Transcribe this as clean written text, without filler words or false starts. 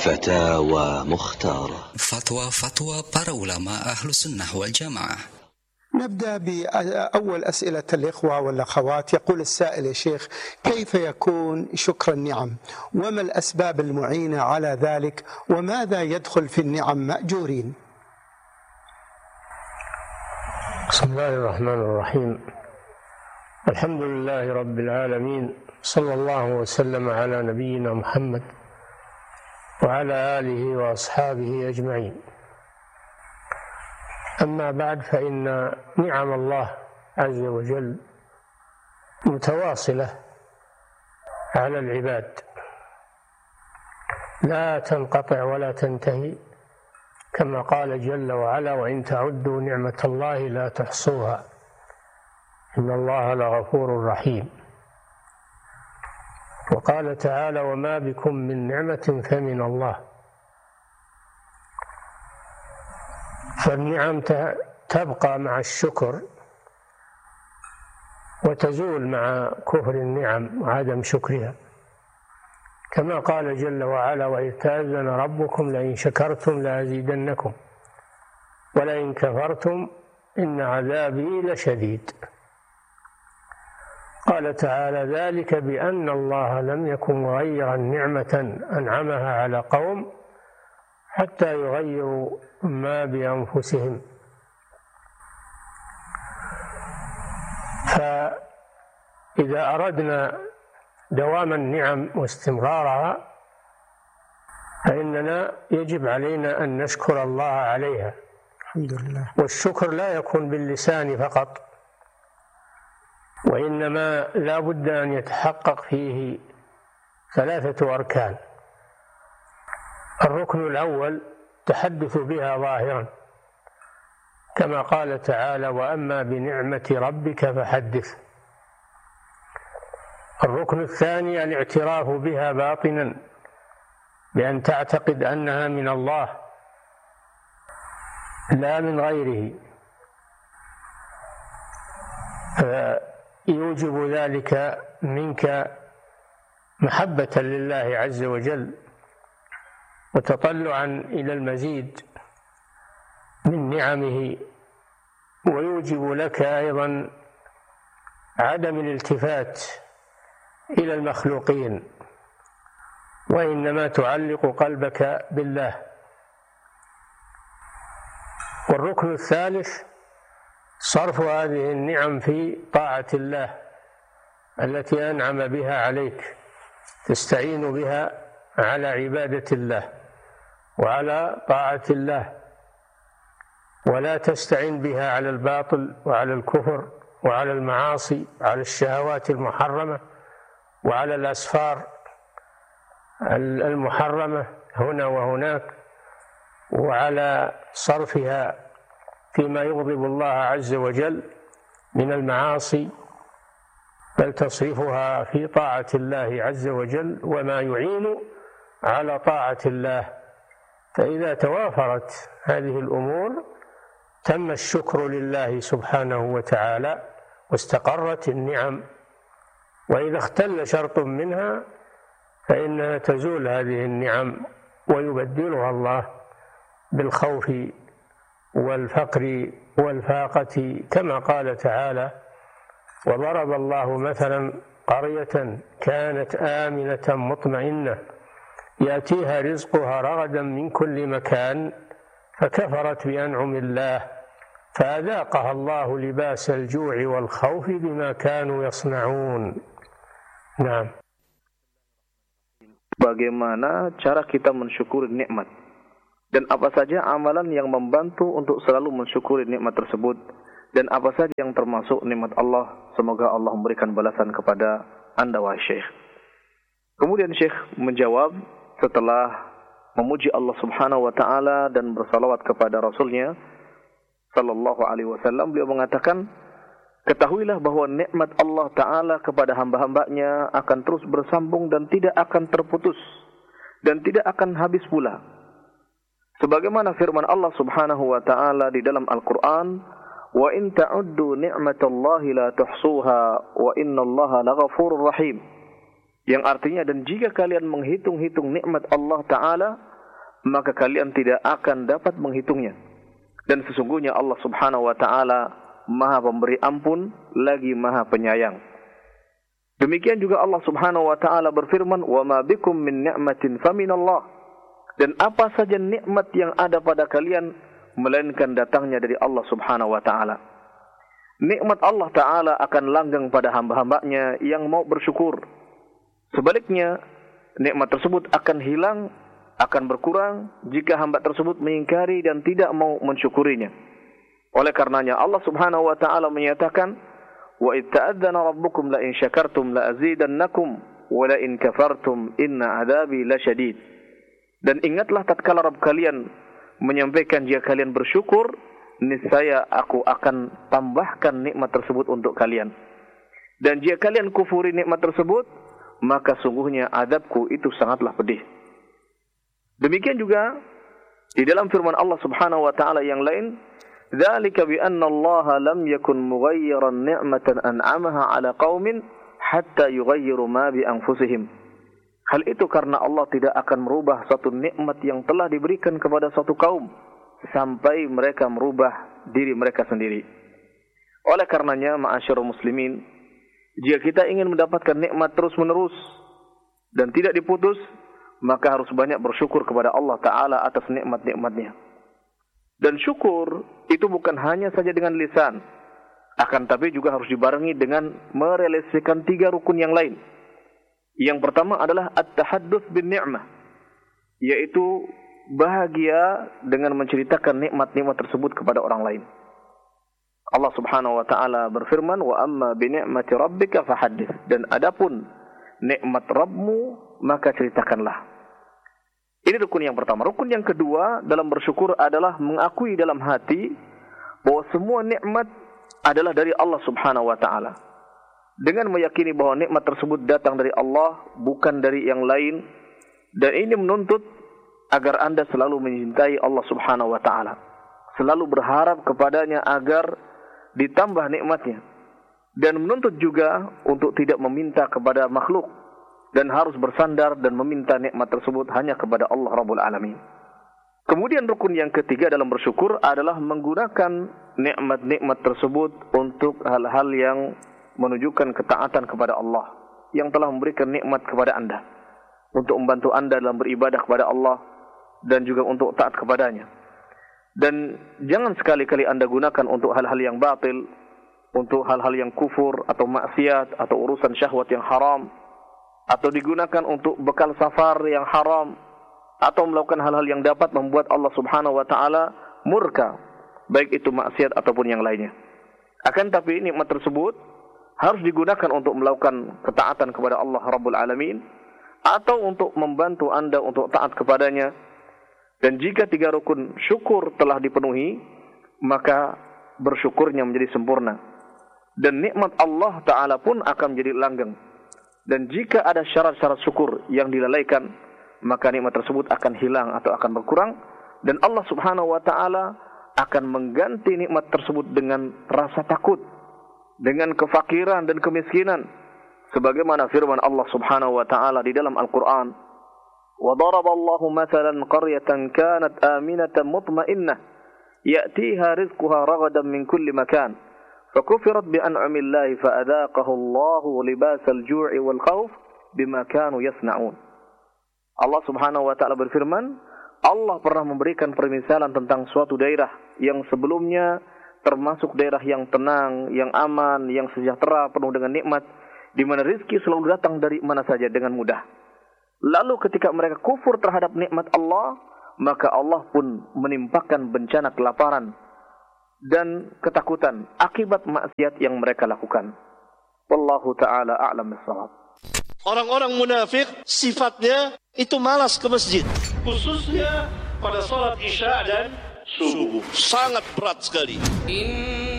فتاوى مختارة. فتوى para ulama أهل السنة والجماعة. نبدأ بأول أسئلة الإخوة والأخوات. يقول السائل: يا شيخ، كيف يكون شكر النعم؟ وما الأسباب المعينة على ذلك؟ وماذا يدخل في النعم مأجورين؟ بسم الله الرحمن الرحيم. الحمد لله رب العالمين، صلى الله وسلم على نبينا محمد وعلى آله وأصحابه أجمعين. أما بعد، فإن نعم الله عز وجل متواصلة على العباد، لا تنقطع ولا تنتهي، كما قال جل وعلا: وإن تعدوا نعمة الله لا تحصوها إن الله لغفور رحيم. وقال تعالى: وما بكم من نعمة فمن الله. فالنعم تبقى مع الشكر وتزول مع كفر النعم وعدم شكرها، كما قال جل وعلا: وإذ تأذن ربكم لئن شكرتم لأزيدنكم ولئن كفرتم إن عذابي لشديد. قال تعالى: ذلك بأن الله لم يكن مغيرا نعمة أنعمها على قوم حتى يغيروا ما بأنفسهم. فإذا أردنا دوام النعم واستمرارها، فإننا يجب علينا أن نشكر الله عليها. الحمد لله. والشكر لا يكون باللسان فقط، وإنما لا بد أن يتحقق فيه ثلاثة أركان. الركن الأول تحدث بها ظاهرا، كما قال تعالى: وأما بنعمة ربك فحدث. الركن الثاني الاعتراف بها باطنا، بأن تعتقد أنها من الله لا من غيره، فيوجب ذلك منك محبة لله عز وجل وتطلعا إلى المزيد من نعمه، ويوجب لك أيضا عدم الالتفات إلى المخلوقين، وإنما تعلق قلبك بالله. والركن الثالث صرف هذه النعم في طاعة الله التي أنعم بها عليك، تستعين بها على عبادة الله وعلى طاعة الله، ولا تستعين بها على الباطل وعلى الكفر وعلى المعاصي وعلى الشهوات المحرمة وعلى الأسفار المحرمة هنا وهناك، وعلى صرفها فيما يغضب الله عز وجل من المعاصي، بل تصرفها في طاعة الله عز وجل وما يعين على طاعة الله. فإذا توافرت هذه الأمور تم الشكر لله سبحانه وتعالى واستقرت النعم. وإذا اختل شرط منها فإنها تزول هذه النعم ويبدلها الله بالخوف والفقر والفاقة، كما قال تعالى: وضرب الله مثلا قرية كانت آمنة مطمئنة يأتيها رزقها رغدا من كل مكان فكفرت بأنعم الله فأذاقها الله لباس الجوع والخوف بما كانوا يصنعون. Nah. Bagaimana cara kita mensyukuri nikmat dan apa saja amalan yang membantu untuk selalu mensyukuri nikmat tersebut dan apa saja yang termasuk nikmat Allah. Semoga Allah memberikan balasan kepada Anda wahai Syekh. Kemudian Syekh menjawab setelah memuji Allah Subhanahu wa taala dan bersalawat kepada Rasulnya sallallahu alaihi wasallam, beliau mengatakan, ketahuilah bahwa nikmat Allah Ta'ala kepada hamba-hambanya akan terus bersambung dan tidak akan terputus dan tidak akan habis pula. Sebagaimana firman Allah Subhanahu wa Ta'ala di dalam Al-Quran, wa in ta'uddu ni'matallahi la tuhsuha wa innallaha laghafurur rahim. Yang artinya, dan jika kalian menghitung-hitung nikmat Allah Ta'ala, maka kalian tidak akan dapat menghitungnya. Dan sesungguhnya Allah Subhanahu wa taala Maha Pemberi ampun lagi Maha Penyayang. Demikian juga Allah Subhanahu wa taala berfirman, "Wa ma bikum min ni'matin faminallah." Dan apa saja nikmat yang ada pada kalian melainkan datangnya dari Allah Subhanahu wa taala. Nikmat Allah taala akan langgeng pada hamba-hambanya yang mau bersyukur. Sebaliknya, nikmat tersebut akan hilang, akan berkurang jika hamba tersebut mengingkari dan tidak mau mensyukurinya. Oleh karenanya Allah Subhanahu wa taala menyatakan, "Wa idh ta'adzana rabbukum la in syakartum la azidannakum wa la in kafartum inna 'adzabi lasyadid." Dan ingatlah tatkala Rabb kalian menyampaikan jika kalian bersyukur, niscaya aku akan tambahkan nikmat tersebut untuk kalian. Dan jika kalian kufuri nikmat tersebut, maka sungguhnya azabku itu sangatlah pedih. Demikian juga di dalam firman Allah Subhanahu wa taala yang lain, "Dzalika bi anna Allah lam yakun mughayyiran ni'matan an'amaha 'ala qaumin hatta yughayyiru ma bi anfusihim." Hal itu karena Allah tidak akan merubah suatu nikmat yang telah diberikan kepada suatu kaum sampai mereka merubah diri mereka sendiri. Oleh karenanya, ma'asyarul muslimin, jika kita ingin mendapatkan nikmat terus-menerus dan tidak diputus, maka harus banyak bersyukur kepada Allah Ta'ala atas nikmat-nikmatnya. Dan syukur itu bukan hanya saja dengan lisan, akan tapi juga harus dibarengi dengan merealisasikan 3 rukun yang lain. Yang pertama adalah at-tahadduts bin ni'mah, yaitu bahagia dengan menceritakan nikmat-nikmat tersebut kepada orang lain. Allah Subhanahu wa taala berfirman, "Wa amma bi ni'mati rabbika fahaddits." Dan adapun nikmat Rabbmu, maka ceritakanlah. Ini rukun yang pertama. Rukun yang kedua dalam bersyukur adalah mengakui dalam hati bahwa semua nikmat adalah dari Allah Subhanahu wa taala. Dengan meyakini bahwa nikmat tersebut datang dari Allah, bukan dari yang lain. Dan ini menuntut agar Anda selalu mencintai Allah Subhanahu wa taala, selalu berharap kepadanya agar ditambah nikmatnya, dan menuntut juga untuk tidak meminta kepada makhluk, dan harus bersandar dan meminta nikmat tersebut hanya kepada Allah Rabbul Alamin. Kemudian rukun yang ketiga dalam bersyukur adalah menggunakan nikmat-nikmat tersebut untuk hal-hal yang menunjukkan ketaatan kepada Allah yang telah memberikan nikmat kepada Anda, untuk membantu Anda dalam beribadah kepada Allah dan juga untuk taat kepadanya. Dan jangan sekali-kali Anda gunakan untuk hal-hal yang batil, untuk hal-hal yang kufur atau maksiat atau urusan syahwat yang haram, atau digunakan untuk bekal safar yang haram, atau melakukan hal-hal yang dapat membuat Allah Subhanahu wa taala murka, baik itu maksiat ataupun yang lainnya. Akan tapi nikmat tersebut harus digunakan untuk melakukan ketaatan kepada Allah Rabbul Alamin, atau untuk membantu Anda untuk taat kepadanya. Dan jika 3 rukun syukur telah dipenuhi, maka bersyukurnya menjadi sempurna. Dan nikmat Allah Ta'ala pun akan menjadi langgeng. Dan jika ada syarat-syarat syukur yang dilalaikan, maka nikmat tersebut akan hilang atau akan berkurang. Dan Allah Subhanahu wa Ta'ala akan mengganti nikmat tersebut dengan rasa takut, dengan kefakiran dan kemiskinan, sebagaimana firman Allah Subhanahu wa taala di dalam Al-Qur'an, "Wa daraballahu mathalan qaryatan kanat aminatan mutma'innah ya'tiha rizquha ragadan min kulli makan fakufirat bi an'amillahi fa'adaqahu Allahu libasal ju'i wal khawf bima kanu yasna'un." Allah Subhanahu wa taala berfirman, Allah pernah memberikan permisalan tentang suatu daerah yang sebelumnya termasuk daerah yang tenang, yang aman, yang sejahtera, penuh dengan nikmat, di mana rezeki selalu datang dari mana saja dengan mudah. Lalu ketika mereka kufur terhadap nikmat Allah, maka Allah pun menimpakan bencana kelaparan dan ketakutan akibat maksiat yang mereka lakukan. Wallahu ta'ala a'lam bis-shawab. Orang-orang munafik sifatnya itu malas ke masjid, khususnya pada salat Isya dan subuh. Sangat berat sekali.